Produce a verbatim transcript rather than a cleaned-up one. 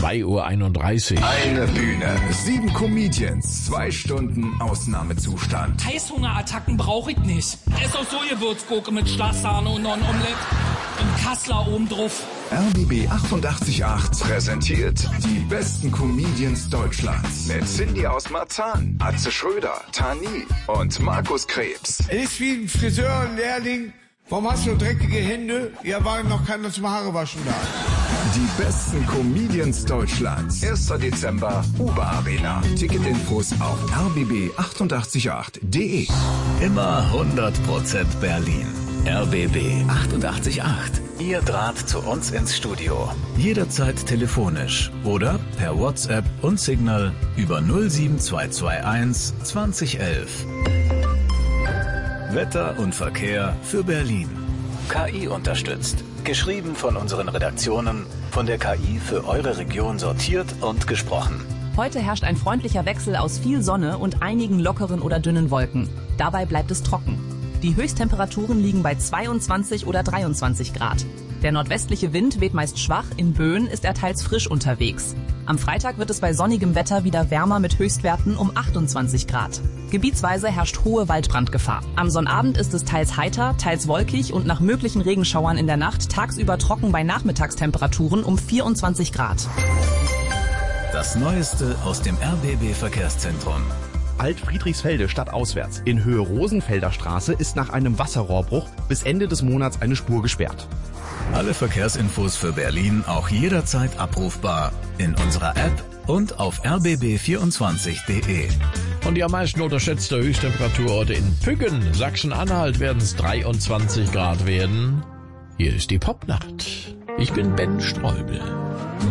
zwei Uhr einunddreißig. Eine Bühne, sieben Comedians, zwei Stunden Ausnahmezustand. Heißhungerattacken brauche ich nicht. Ess auch so Gewürzgurke mit Schlagsahne und noch ein Omelett. Und Kassler oben drauf. R B B achtundachtzig Komma acht präsentiert die besten Comedians Deutschlands mit Cindy aus Marzahn, Atze Schröder, Tani und Markus Krebs. Es ist wie ein Friseurlehrling. Warum hast du dreckige Hände? Ja, war noch keiner zum Haarewaschen da. Die besten Comedians Deutschlands. erster Dezember, Uber Arena. Ticketinfos auf r b b achtundachtzig Komma acht punkt de. Immer hundert Prozent Berlin. R B B achtundachtzig Komma acht. Ihr Draht zu uns ins Studio. Jederzeit telefonisch oder per WhatsApp und Signal über null sieben zwei zwei eins zwanzig elf. Wetter und Verkehr für Berlin. K I unterstützt. Geschrieben von unseren Redaktionen, von der K I für eure Region sortiert und gesprochen. Heute herrscht ein freundlicher Wechsel aus viel Sonne und einigen lockeren oder dünnen Wolken. Dabei bleibt es trocken. Die Höchsttemperaturen liegen bei zweiundzwanzig oder dreiundzwanzig Grad. Der nordwestliche Wind weht meist schwach, in Böen ist er teils frisch unterwegs. Am Freitag wird es bei sonnigem Wetter wieder wärmer mit Höchstwerten um achtundzwanzig Grad. Gebietsweise herrscht hohe Waldbrandgefahr. Am Sonnabend ist es teils heiter, teils wolkig und nach möglichen Regenschauern in der Nacht tagsüber trocken bei Nachmittagstemperaturen um vierundzwanzig Grad. Das Neueste aus dem R B B Verkehrszentrum. Alt-Friedrichsfelde stadtauswärts. In Höhe Rosenfelder Straße ist nach einem Wasserrohrbruch bis Ende des Monats eine Spur gesperrt. Alle Verkehrsinfos für Berlin auch jederzeit abrufbar in unserer App und auf r b b vierundzwanzig punkt de. Und die am meisten unterschätzte Höchsttemperaturorte in Püggen, Sachsen-Anhalt, werden es dreiundzwanzig Grad werden. Hier ist die Popnacht. Ich bin Ben Streubel.